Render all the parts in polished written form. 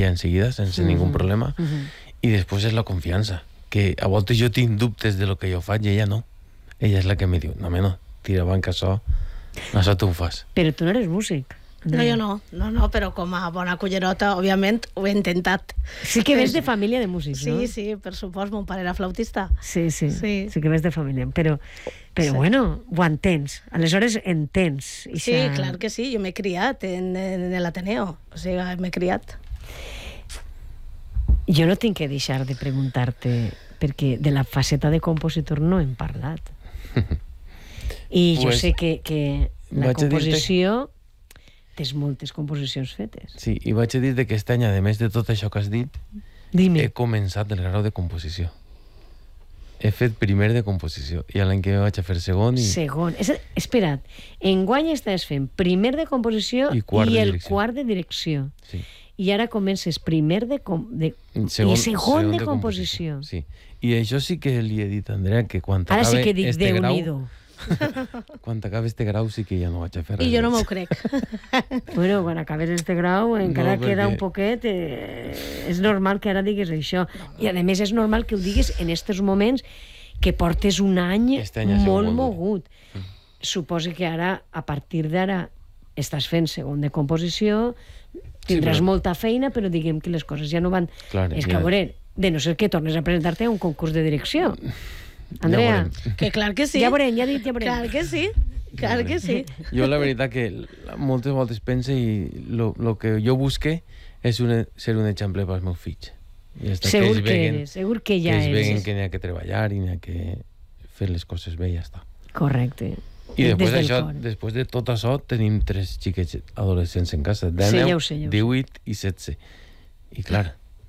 feia en seguida, sense ningú problema, i després és la confiança, que a voltes jo tinc dubtes de lo que jo faig i ella no. Ella és la que me diu, no, tira banca, això tu ho fas. Però tu no eres músic. No, jo no, però com a bona cullerota, òbviament, ho he intentat. Sí que ves de família de músics, no? Sí, per supost, mon pare era flautista. Sí que ves de família, però bueno, ho entens. Aleshores entens. Sí, clar que sí, jo m'he criat en l'Ateneo, o sigui, m'he criat. Jo no tinc que deixar de preguntar-te, perquè de la faceta de compositor no hem parlat. I jo sé que la composició... Tens moltes composicions fetes. Sí, i vaig a dir que aquest any, a més de tot això que has dit, he començat el grau de composició. He fet primer de composició, i l'any que vaig a fer segon... Segon. Espera't, enguany estàs fent primer de composició i el quart de direcció. Sí. I ara comences primer i segon de composició. Sí. I això sí que li he dit a Andrea, que quan ara sí acabe que dic, Déu-n'hi-do. Quan acabi este grau sí que ja no vaig a fer res. I jo no m'ho crec. Bueno, quan acabes este grau encara queda un poquet, és normal que ara digues això. I a més és normal que ho digues en estos moments que portes un any molt mogut. Suposo que ara, a partir d'ara, estàs fent segon de composició, tindràs molta feina, però diguem que les coses ja no van... És que, a veure, de no ser que tornes a presentar-te a un concurs de direcció. Andrea, que clar que sí. Ja veurem. Clar que sí. Jo la veritat que moltes voltes pense i el que jo busque és ser un exemple pels meus fills. Segur que eres, segur que ja eres. Que es veguen que n'hi ha que treballar i n'hi ha que fer les coses bé i ja està. Correcte. I després de tot això tenim 3 xiquets adolescents en casa, 19, 18 i 16. I clar...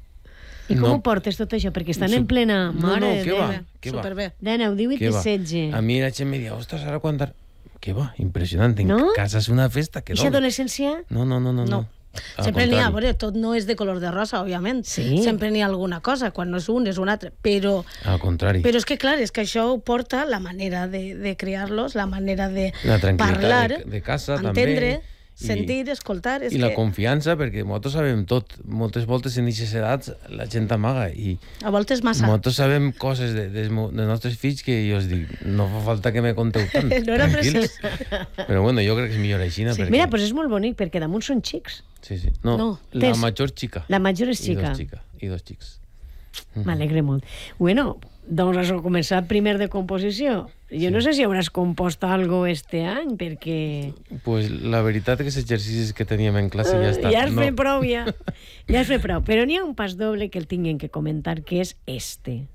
I com ho portes tot això? Perquè estan en plena... No, què va? Superbé. 19, 18 i 16. A mi la gent me diu, ostres, ara quan... Què va? Impressionant. En casa és una festa. I adolescència? No. Sempre n'hi ha, tot no és de color de rosa, òbviament. Sempre n'hi ha alguna cosa, quan no és un, és un altre. Però... Al contrari. Però és que, clar, és que això ho porta la manera de criar-los, la manera de parlar, de casa, entendre... Sentir, escoltar... I la confiança, perquè nosaltres sabem tot. Moltes voltes en aquestes edats la gent amaga i... A voltes massa. Nosaltres sabem coses dels nostres fills que jo els dic, no fa falta que me conteu tant. No era precís. Però bueno, jo crec que és millor així. Sí. Mira, doncs és molt bonic, perquè damunt són xics. Sí. No. La major xica. La major és xica. I 2 xics. M'alegre molt. Bueno, doncs has començat primer de composició. Jo no sé si hauràs compost algo este any, perquè... Pues la veritat que els exercicis que teníem en classe ja estan... Ja has fet prou. Però n'hi ha un pas doble que el tinguem que comentar, que és este.